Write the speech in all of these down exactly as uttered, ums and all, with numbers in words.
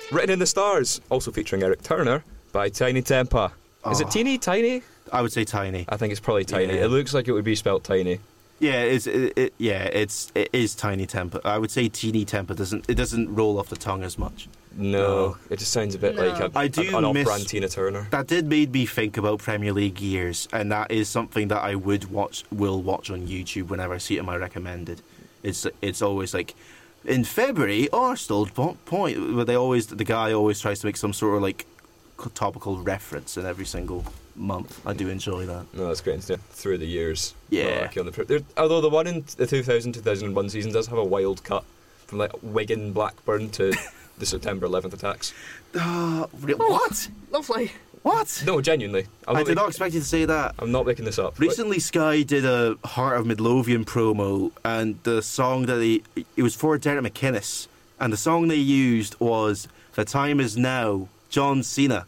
Written in the Stars, also featuring Eric Turner, by Tiny Tempa. Is Oh. it teeny, tiny? I would say Tiny. I think it's probably tiny. Yeah. It looks like it would be spelt tiny. Yeah, it's it, it, yeah, it's it is Tiny Tempa. I would say Teeny Tempa doesn't it doesn't roll off the tongue as much. No, No. it just sounds a bit No. like a, I do an miss- off-brand Tina Turner. That did made me think about Premier League years, and that is something that I would watch, will watch on YouTube whenever I see it in my recommended. It's it's always like in February, Arsenal point. Where they always the guy always tries to make some sort of like topical reference in every single month. I do enjoy that. No, that's great. Yeah. Through the years. Yeah. Malarkey on the, there, although the one in the two thousand two thousand one season does have a wild cut from like Wigan Blackburn to the September eleventh attacks. Uh, re- Oh. what? Lovely. What? No, genuinely. I'm I not did not making- expect you to say that. I'm not making this up. but- Recently, Sky did a Heart of Midlothian promo, and the song that they it was for Derek McInnes, and the song they used was "The Time Is Now," John Cena.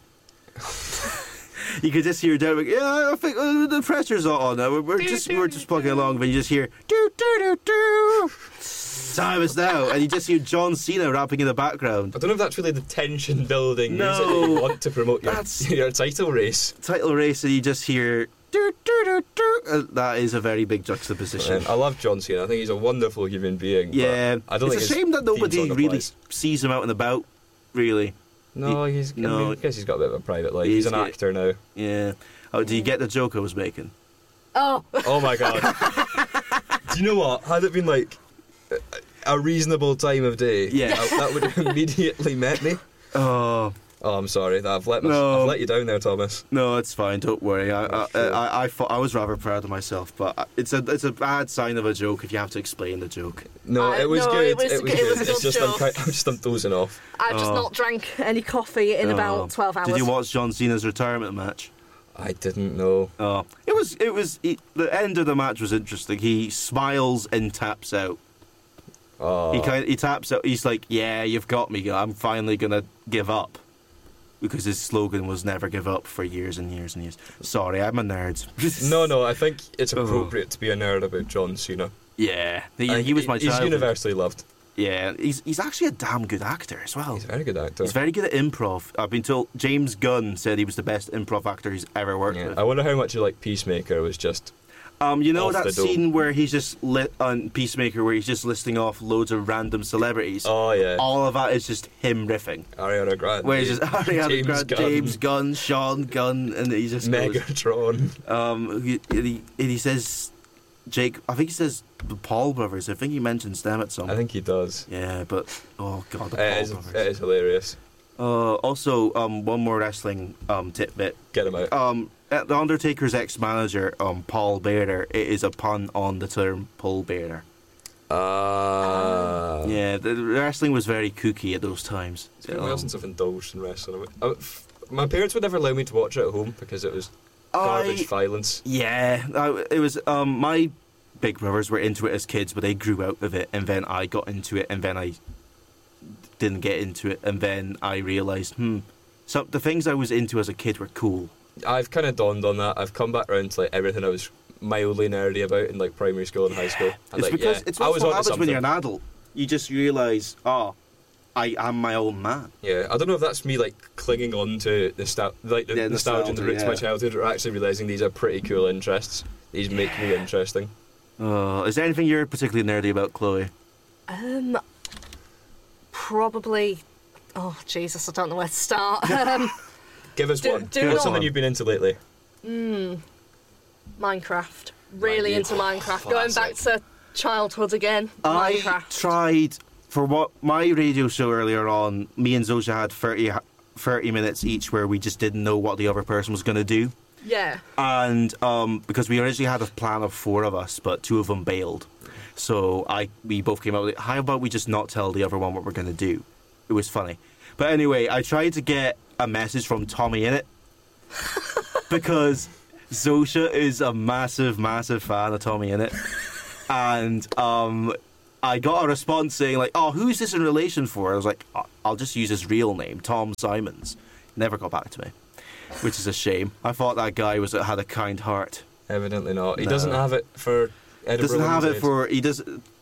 You could just hear Derek. Mc- Yeah, I think uh, the pressure's on. Uh, We're, we're just we're just plugging along, but you just hear do do do do. Time is now, and you just hear John Cena rapping in the background. I don't know if that's really the tension building No. music that you want to promote your, That's- your title race. Title race, and you just hear do do do do. Uh, that is a very big juxtaposition. Um, I love John Cena. I think he's a wonderful human being. but Yeah, I don't it's think a his shame that theme nobody song really applies. sees him out and about. Really, No, he's. No. I, mean, I guess he's got a bit of a private life. He's He's, an got- actor now. yeah. Oh, do you get the joke I was making? Oh, Oh my god. Do you know what? Had it been like a- a reasonable time of day, Yeah. I- that would have immediately met me. Oh Oh, I'm sorry. I've let, my, No. I've let you down there, Thomas. no, it's fine. Don't worry. I I, sure. I, I, thought, I was rather proud of myself, but it's a it's a bad sign of a joke if you have to explain the joke. No, Uh, it was no, good. it was it was good. good. It was a it's good just I'm, joke. quite, I'm just I'm dozing off. I've just Oh. not drank any coffee in Oh. about twelve hours. Did you watch John Cena's retirement match? I didn't know. Oh, it was it was he, the end of the match was interesting. He smiles and taps out. Oh, He kind he taps out. He's like, "Yeah, you've got me. I'm finally gonna give up," because his slogan was "Never give up" for years and years and years. Sorry, I'm a nerd. no, no. I think it's Oh. appropriate to be a nerd about John Cena. Yeah, he, I- he was my He's childhood. universally loved. Yeah, he's he's actually a damn good actor as well. He's a very good actor. He's very good at improv. I've been told James Gunn said he was the best improv actor he's ever worked Yeah. with. I wonder how much you like Peacemaker was just. Um, you know Off that the dome. scene where he's just lit on Peacemaker, where he's just listing off loads of random celebrities. Oh yeah. All of that is just him riffing. Ariana Grande. Where he's just Ariana James Grande, Gunn. James Gunn, Sean Gunn, and he just goes, Megatron. um, he, and he, and he says, Jake, I think he says the Paul brothers. I think he mentions them at some. I think he does. Yeah, but oh god, the It Paul is, brothers. it is hilarious. Uh, also, um, one more wrestling um tidbit. Get him out. Um, uh, the Undertaker's ex-manager, um, Paul Bearer, it is a pun on the term pole bearer. Ah. Yeah, the the wrestling was very kooky at those times. It's been a Um, while since I've indulged in wrestling. I- I- f- My parents would never allow me to watch it at home because it was garbage I- violence. Yeah, I, it was. Um, my big brothers were into it as kids, but they grew out of it, and then I got into it, and then I didn't get into it, and then I realised, hmm, so the things I was into as a kid were cool. I've kind of dawned on that. I've come back around to like everything I was mildly nerdy about in like primary school and high school. And, It's like, because yeah, it's I what was onto happens when something. you're an adult. You just realise, oh, I am my own man. Yeah, I don't know if that's me like clinging on to nostal- like the Yeah, nostalgia and the nostalgia, roots of my yeah. childhood, or actually realising these are pretty cool interests. These make me interesting. Uh, is there anything you're particularly nerdy about, Chloe? Um, probably. Oh Jesus, I don't know where to start. Um, Give us Do- one. do What's not- something you've been into lately? Minecraft. Really Right, into yeah. Minecraft. Going back Classic. to childhood again. I Minecraft. tried for what my radio show earlier on. Me and Zosha had thirty, thirty minutes each where we just didn't know what the other person was going to do, Yeah. and um, because we originally had a plan of four of us, but two of them bailed, so I we both came out with, how about we just not tell the other one what we're going to do? It was funny, but anyway, I tried to get a message from Tommy in it because Zosha is a massive, massive fan of Tommy in it. And um, I got a response saying like, "Oh, who's this in relation for?" I was like, "I- "I'll just use his real name, Tom Simons." Never got back to me, which is a shame. I thought that guy was had a kind heart. Evidently not. He No. doesn't have it for Edinburgh. Doesn't have it Limited. for he does.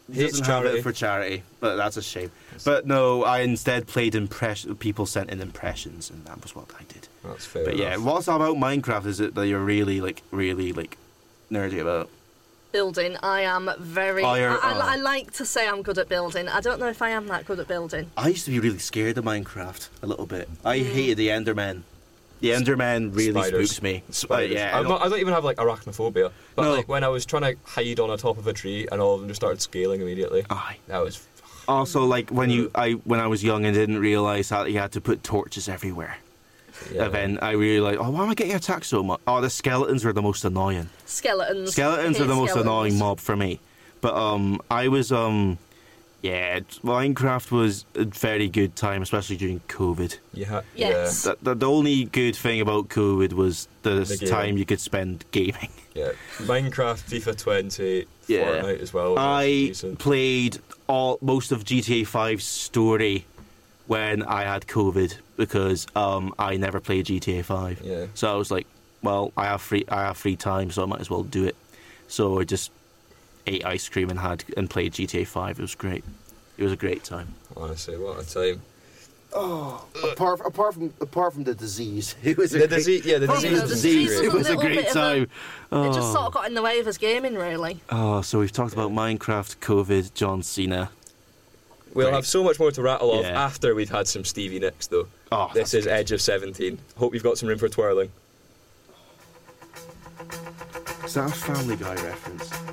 He Hates doesn't have charity. it for charity, but that's a shame. But no, I instead played impression. People sent in impressions, and that was what I did. That's fair But yeah, enough. what's about Minecraft is it that you're really like, really like, nerdy about? Building. I am very. Oh, I, you're- I, oh. I like to say I'm good at building. I don't know if I am that good at building. I used to be really scared of Minecraft a little bit. I Mm. hated the Endermen. The Endermen really Spiders. spooks me. Spiders. Uh, yeah, I'm not, I don't even have like arachnophobia. But No. like when I was trying to hide on the top of a tree and all of them just started scaling immediately. Aye. That was. Also, like when you, I when I was young and didn't realise that you had to put torches everywhere. Yeah. And then I realised, oh, why am I getting attacked so much? Oh, the skeletons were the most annoying. Skeletons. Skeletons I are the hate most skeletons. annoying mob for me. But um, I was um, yeah, Minecraft was a very good time, especially during COVID. Yeah. Yes. The, the, the only good thing about COVID was the, The gaming. time you could spend gaming. Yeah. yeah. Minecraft, FIFA twenty, Yeah. Fortnite as well. I Decent. played all most of G T A five's story when I had COVID because um, I never played G T A five. Yeah. So I was like, well, I have free I have free time, so I might as well do it. So I just ate ice cream and had and played G T A five. It was great. It was a great time. Honestly, what a time. Oh, apart apart from apart from the disease, it was The disease, yeah, the Oh, disease. the was disease great. was It was a little great bit of a- time. It just Oh. sort of got in the way of us gaming, really. Oh, so we've talked about Minecraft, COVID, John Cena. We'll Great. have so much more to rattle off Yeah. after we've had some Stevie Nicks, though. Oh, This is Edge of seventeen. Hope you've got some room for twirling. is that a Family Guy reference?